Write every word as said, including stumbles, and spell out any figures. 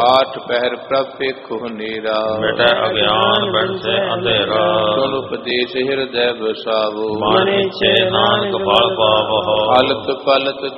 आठ पहर प्रभ पेखो नीरा, मिटै अज्ञान बन से अंधेरा। सुन उपदेश हृदय बसावो, मन इच्छे नानक फल पावो। अलत पलत